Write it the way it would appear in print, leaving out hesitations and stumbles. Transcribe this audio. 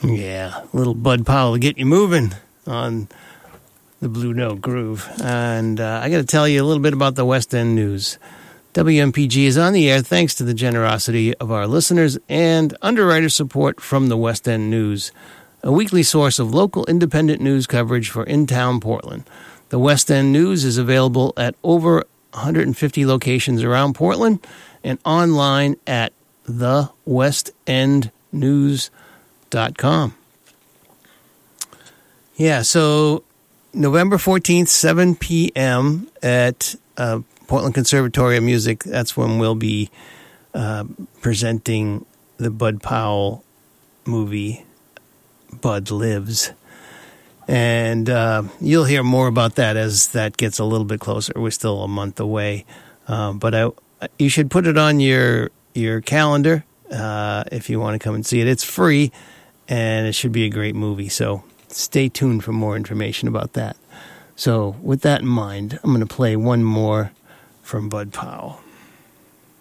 Yeah, little Bud Powell to get you moving on the Blue Note Groove. And I got to tell you a little bit about the West End News. WMPG is on the air thanks to the generosity of our listeners and underwriter support from the West End News, a weekly source of local independent news coverage for in-town Portland. The West End News is available at over 150 locations around Portland and online at thewestendnews.com. Yeah, so November 14th, 7 p.m. at Portland Conservatory of Music. That's when we'll be presenting the Bud Powell movie, Bud Lives. And you'll hear more about that as that gets a little bit closer. We're still a month away. But you should put it on your calendar if you want to come and see it. It's free, and it should be a great movie. So stay tuned for more information about that. So with that in mind, I'm going to play one more from Bud Powell.